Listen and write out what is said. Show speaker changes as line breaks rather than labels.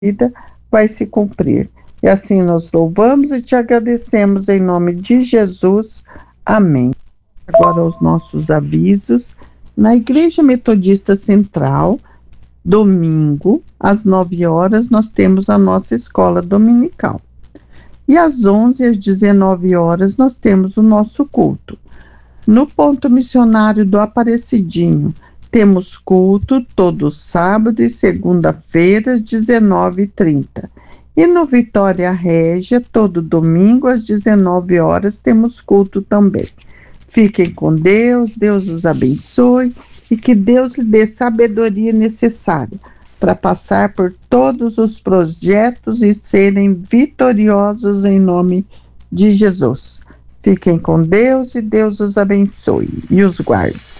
vida vai se cumprir. E assim nós louvamos e te agradecemos em nome de Jesus. Amém. Agora os nossos avisos. Na Igreja Metodista Central, domingo, às 9 horas, nós temos a nossa escola dominical. E às 11 às 19 horas, nós temos o nosso culto. No Ponto Missionário do Aparecidinho, temos culto todo sábado e segunda-feira, às 19h30. E no Vitória Régia, todo domingo, às 19 horas, temos culto também. Fiquem com Deus, Deus os abençoe e que Deus lhe dê sabedoria necessária para passar por todos os projetos e serem vitoriosos em nome de Jesus. Fiquem com Deus e Deus os abençoe e os guarde.